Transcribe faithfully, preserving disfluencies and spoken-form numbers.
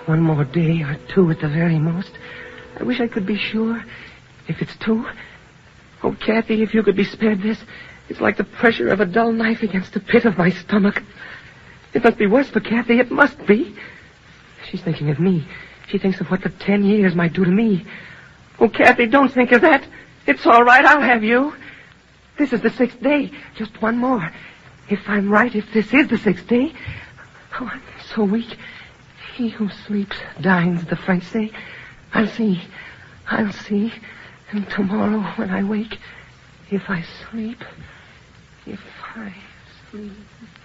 One more day or two at the very most. I wish I could be sure. If it's two. Oh, Kathy, if you could be spared this. It's like the pressure of a dull knife against the pit of my stomach. It must be worse for Kathy. It must be. She's thinking of me. She thinks of what the ten years might do to me. Oh, Kathy, don't think of that. It's all right. I'll have you. This is the sixth day. Just one more. If I'm right, if this is the sixth day. Oh, I'm so weak. He who sleeps dines, the French say. I'll see. I'll see. And tomorrow when I wake, if I sleep, if I sleep...